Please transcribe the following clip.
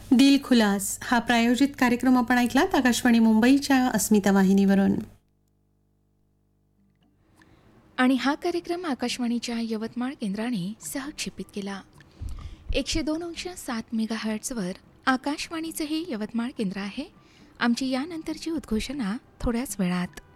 दिल खुलास हा प्रायोजित कार्यक्रम आपण ऐकलात आकाशवाणी मुंबईच्या अस्मिता वाहिनीवरून. आणि हा कार्यक्रम आकाशवाणीच्या यवतमाळ केंद्राने सहक्षेपित केला. 102.7 मेगाहर्ट्झवर आकाशवाणीचं हे यवतमाळ केंद्र आहे. आमची यानंतरची उद्घोषणा थोड्याच वेळात.